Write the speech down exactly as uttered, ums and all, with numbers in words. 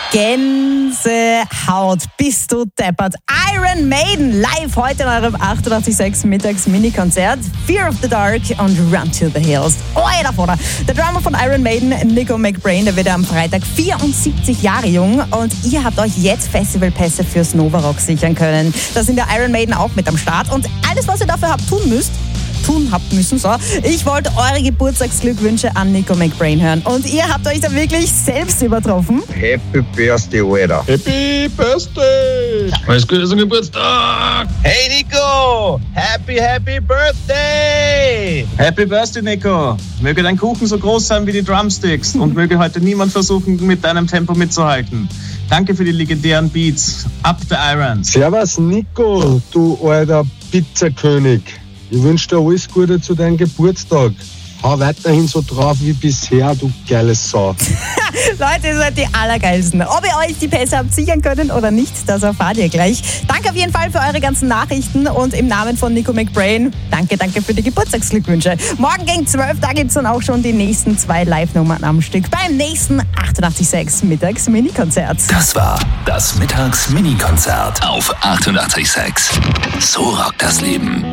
Gänsehaut, bist du deppert. Iron Maiden live heute in eurem achtundachtzig Komma sechs Mittags-Mini-Konzert. Fear of the Dark und Run to the Hills. Oh, da vorne. Der Drummer von Iron Maiden, Nico McBrain, der wird am Freitag vierundsiebzig Jahre jung und ihr habt euch jetzt Festivalpässe fürs Nova Rock sichern können. Da sind der Iron Maiden auch mit am Start und alles, was ihr dafür habt tun müsst, tun habt müssen. So, ich wollte eure Geburtstagsglückwünsche an Nico McBrain hören. Und ihr habt euch da wirklich selbst übertroffen. Happy Birthday, Alter. Happy Birthday! Alles Gute zum Geburtstag! Hey Nico! Happy, happy Birthday! Happy Birthday, Nico! Möge dein Kuchen so groß sein wie die Drumsticks und möge heute niemand versuchen, mit deinem Tempo mitzuhalten. Danke für die legendären Beats. Up the Irons! Servus, Nico, du alter Pizzakönig. Ich wünsche dir alles Gute zu deinem Geburtstag. Hau weiterhin so drauf wie bisher, du geiles Sau. Leute, ihr seid die Allergeilsten. Ob ihr euch die Pässe habt sichern können oder nicht, das erfahrt ihr gleich. Danke auf jeden Fall für eure ganzen Nachrichten und im Namen von Nico McBrain, danke, danke für die Geburtstagsglückwünsche. Morgen gegen zwölf, da gibt es dann auch schon die nächsten zwei Live-Nummern am Stück beim nächsten achtundachtzig Komma sechs Mittags-Mini-Konzert. Das war das Mittags-Mini-Konzert auf achtundachtzig Komma sechs. So rockt das Leben.